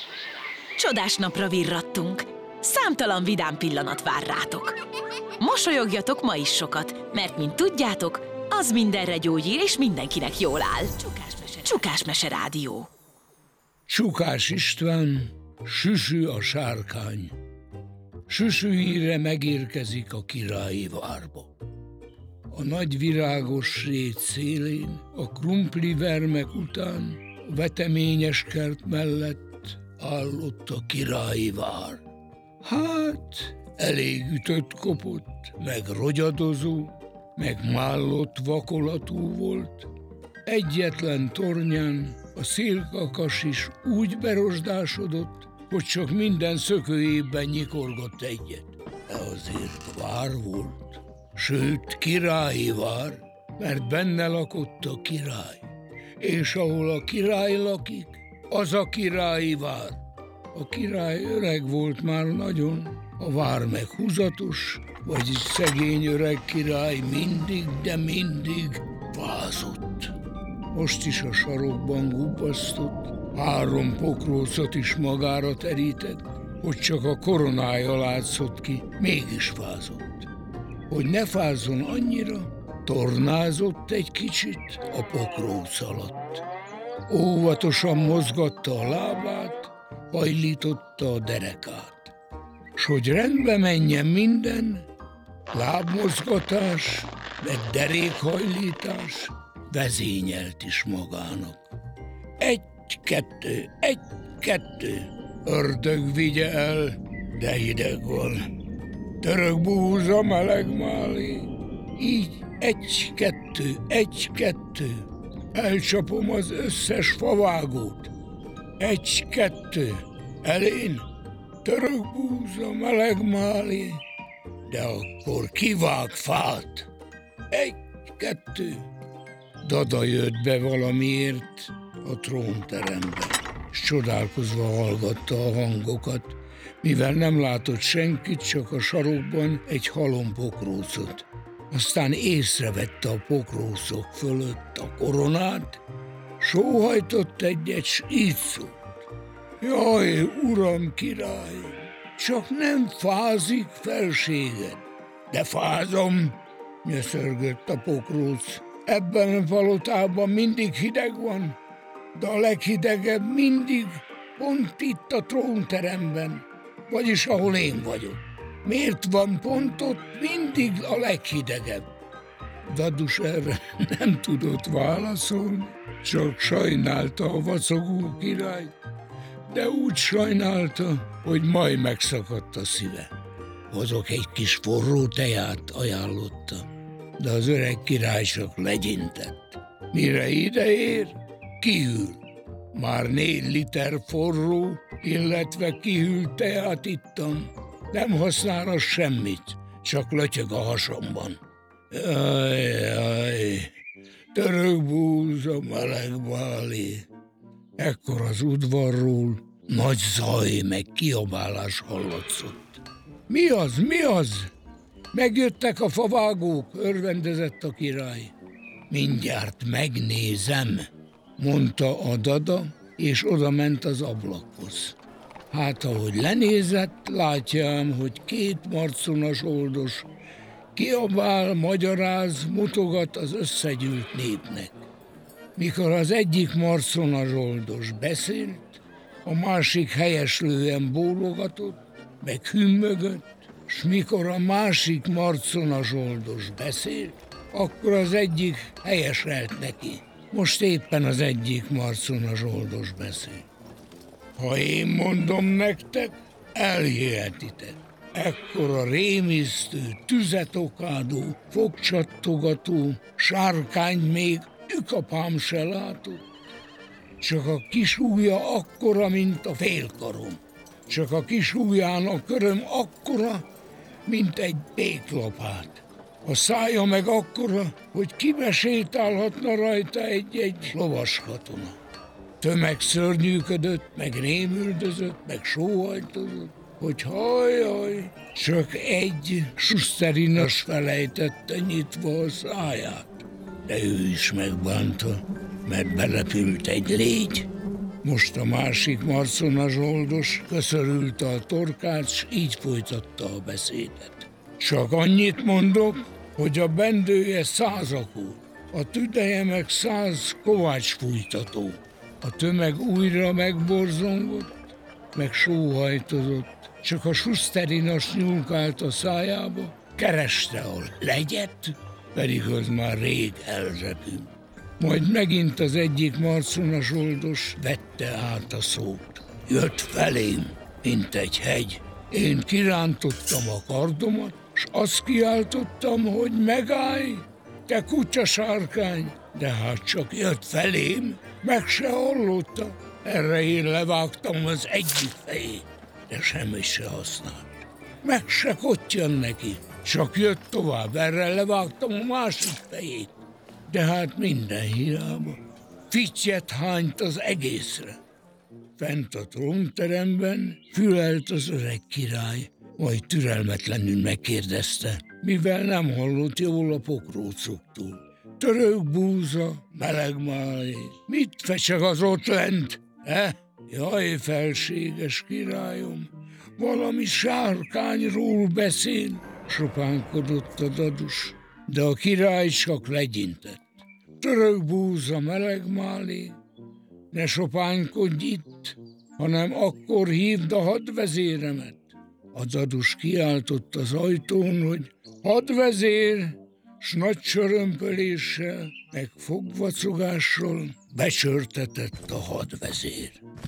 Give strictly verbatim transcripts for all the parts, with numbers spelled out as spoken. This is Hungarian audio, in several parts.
Csodás napra virrattunk. Számtalan vidám pillanat vár rátok. Mosolyogjatok ma is sokat, mert mint tudjátok, az mindenre gyógyír és mindenkinek jól áll. Csukás Mese Rádió. Csukás István, Süsü a sárkány. Süsü híre megérkezik a királyi várba. A nagy virágos rét szélén, a krumpli vermek után, a veteményes kert mellett állott a királyi vár. Hát, elég ütött kopott, meg rogyadozó, meg mállott vakolatú volt. Egyetlen tornyán a szélkakas is úgy berosdásodott, hogy csak minden szökőjében nyikorgott egyet. De azért vár volt, sőt királyi vár, mert benne lakott a király. És ahol a király lakik, az a királyi vár. A király öreg volt már nagyon, a vár meg húzatos, vagyis szegény öreg király mindig, de mindig vázott. Most is a sarokban gubbasztott, három pokrócot is magára terített, hogy csak a koronája látszott ki, mégis fázott. Hogy ne fázzon annyira, tornázott egy kicsit a pokróc alatt. Óvatosan mozgatta a lábát, hajlította a derekát. S hogy rendbe menjen minden, lábmozgatás, meg derékhajlítás, vezényelt is magának. Egy-kettő, egy-kettő, ördög vigye el, de hideg van. Török búza, meleg málé. Így egy-kettő, egy-kettő, elcsapom az összes favágót. Egy-kettő, elén, török búza, meleg málé. De akkor kivág fát. Egy-kettő. Dada jött be valamiért a trónterembe, és csodálkozva hallgatta a hangokat, mivel nem látott senkit, csak a sarokban egy halom pokrócot. Aztán észrevette a pokrócok fölött a koronát, sóhajtott egyet, s így szólt. Jaj, uram király, csak nem fázik felséged. De fázom, nyöszörgött a pokróc. Ebben a palotában mindig hideg van, de a leghidegebb mindig pont itt a trónteremben, vagyis ahol én vagyok. Miért van pont ott mindig a leghidegebb? Dadus erre nem tudott válaszolni, csak sajnálta a vacogó királyt, de úgy sajnálta, hogy majd megszakadt a szíve. Hozok egy kis forró teját, ajánlotta, de az öreg király csak legyintett. Mire ideér, kihűl. Már négy liter forró, illetve kihűlt teát ittam. Nem használ semmit, csak lötyög a hasamban. Jaj, jaj, török búza, meleg málé. Ekkor az udvarról nagy zaj meg kiabálás hallatszott. Mi az, mi az? Megjöttek a favágók, örvendezett a király. Mindjárt megnézem, mondta a dada, és oda ment az ablakhoz. Hát, ahogy lenézett, látja ám, hogy két marconas oldos kiabál, magyaráz, mutogat az összegyűlt népnek. Mikor az egyik marconas oldos beszélt, a másik helyeslően bólogatott, meg hümmögött, s mikor a másik marconas oldos beszélt, akkor az egyik helyeselt neki. Most éppen az egyik marconas oldos beszél. Ha én mondom nektek, elhihetitek. Ekkora rémisztő, tüzet okádó, fogcsattogató sárkányt még ükapám se látott. Csak a kis ujja akkora, mint a félkarom. Csak a kis ujján a köröm akkora, mint egy péklapát. A szája meg akkora, hogy kibesétálhatna rajta egy-egy lovas katona. Tömeg szörnyűködött, meg rémüldözött, meg sóhajtozott, hogy hajjaj, csak egy suszterinas felejtette nyitva a száját. De ő is megbánta, mert belepült egy légy. Most a másik marconazsoldos köszörülte a torkát, s így folytatta a beszédet. Csak annyit mondok, hogy a bendője százakó, a tüdeje meg száz kovácsfújtató. A tömeg újra megborzongott, meg sóhajtozott, csak a suszterinas nyúlkált a szájába, kereste a legyet, pedig az már rég elrepült. Majd megint az egyik marconazsoldos vette át a szót. Jött felém, mint egy hegy. Én kirántottam a kardomat, s azt kiáltottam, hogy megállj, te kutyasárkány, de hát csak jött felém, meg se hallotta. Erre én levágtam az egyik fejét, de semmi se használt. Meg se kottyan neki, csak jött tovább, erre levágtam a másik fejét, de hát minden hiába. Fittyet hányt az egészre. Fent a trónteremben fülelt az öreg király, majd türelmetlenül megkérdezte, mivel nem hallott jól a pokrócoktól. Török búza, meleg máj, mit fecseg az ott lent? Eh? Jaj, felséges királyom, valami sárkányról beszél, sopánkodott a dadus, de a király csak legyintett. Török búza, meleg málé, ne sopánykodj itt, hanem akkor hívd a hadvezéremet. A dadus kiáltott az ajtón, hogy hadvezér, s nagy sörömpöléssel, meg fogvacogással becsörtetett a hadvezér.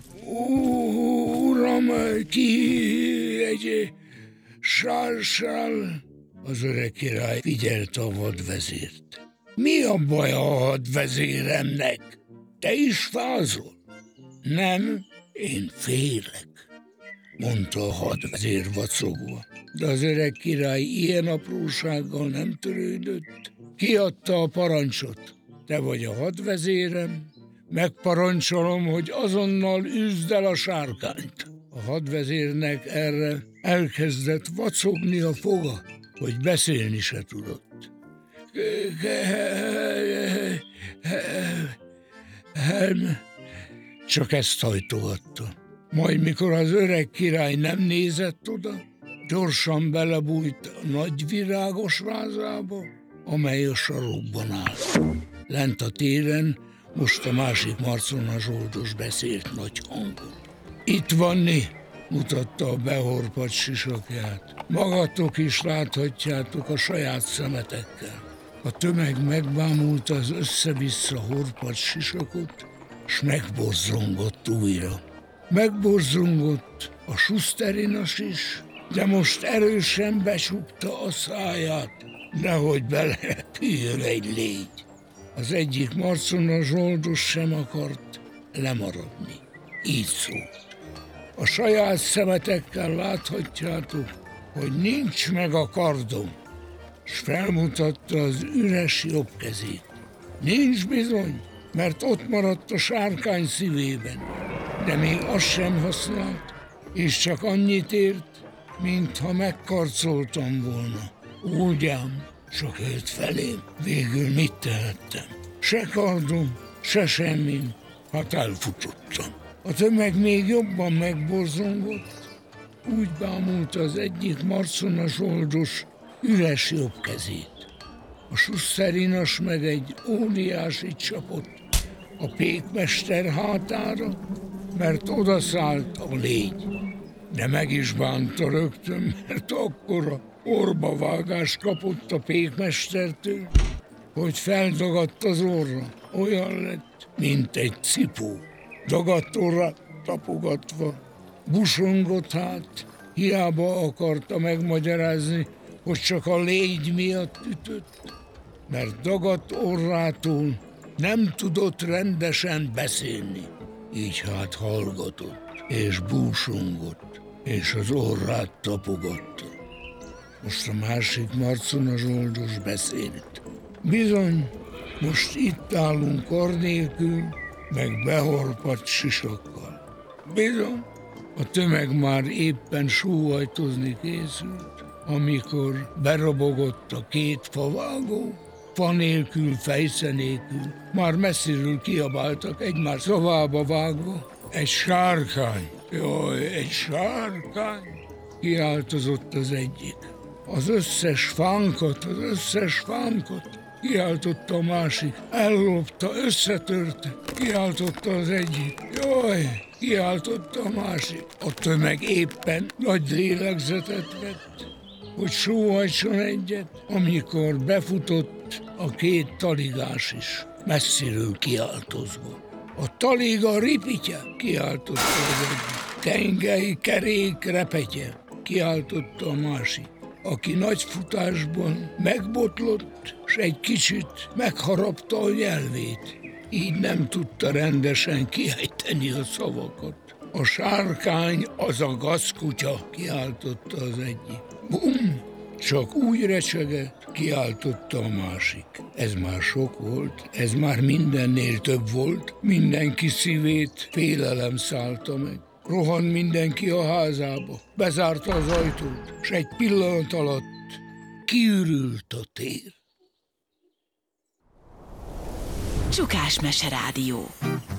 Uram, ki egy sársál? Az öreg király figyelte a hadvezért. Mi a baj a hadvezéremnek? Te is fázol? Nem, én félek, mondta a hadvezér vacogva. De az öreg király ilyen aprósággal nem törődött. Kiadta a parancsot. Te vagy a hadvezérem, megparancsolom, hogy azonnal üzd el a sárkányt. A hadvezérnek erre elkezdett vacogni a foga, hogy beszélni se tudott. Helm, csak ezt hajtogatta. Majd mikor az öreg király nem nézett oda, gyorsan belebújt a nagy virágos vázába, amely a sarokban áll. Lent a téren most a másik marconazsoldos beszélt nagy hangon. Itt vanni, mutatta a behorpadt sisakját. Magatok is láthatjátok a saját szemetekkel. A tömeg megbámulta az össze-vissza horpadt sisakot, s megborzongott újra. Megborzongott a suszterinas is, de most erősen becsukta a száját, nehogy belerepüljön egy légy. Az egyik marconazsoldos sem akart lemaradni. Így szólt. A saját szemetekkel láthatjátok, hogy nincs meg a kardom, s felmutatta az üres jobb kezét. Nincs bizony, mert ott maradt a sárkány szívében, de még azt sem használt, és csak annyit ért, mintha megkarcoltam volna. Úgy ám, csak jött felém, végül mit tehettem? Se kardom, se semmim, hát elfutottam. A tömeg még jobban megborzongott, úgy bámulta az egyik marconazsoldos üres jobb kezét. A suszterinas meg egy óriásit csapott a pékmester hátára, mert odaszállt a légy. De meg is bánta rögtön, mert akkora orbavágást kapott a pékmestertől, hogy feldagadt az orra. Olyan lett, mint egy cipó. Dagadt orra tapogatva, busongott hát, hiába akarta megmagyarázni, hogy csak a légy miatt ütött, mert dagadt orrától nem tudott rendesen beszélni. Így hát hallgatott, és búsongott, és az orrát tapogatta. Most a másik marconazsoldos beszélt. Bizony, most itt állunk kar nélkül, meg behorpadt sisakkal. Bizony, a tömeg már éppen sóhajtozni készült, amikor berobogott a két favágó, fa nélkül, fejsze nélkül, már messziről kiabáltak egymás szavába vágva. Egy sárkány, jaj, egy sárkány, kiáltozott az egyik. Az összes fánkot, az összes fánkot, kiáltotta a másik. Ellopta, összetörte, kiáltotta az egyik. Jaj, kiáltotta a másik. A tömeg éppen nagy lélegzetet vett, hogy sóhajtson egyet, amikor befutott a két taligás is, messziről kiáltozva. A taliga ripitye, kiáltotta az egyik. Tengely, kerék, repetje, kiáltotta a másik, aki nagy futásban megbotlott, s egy kicsit megharapta a nyelvét. Így nem tudta rendesen kiejteni a szavakat. A sárkány az a gazkutya, kiáltotta az egyik. Bum! Csak úgy recsegett, kiáltotta a másik. Ez már sok volt, ez már mindennél több volt, mindenki szívét félelem szállta meg. Rohan mindenki a házába, bezárta az ajtót, s egy pillanat alatt kiürült a tér. Csukás Mese Rádió.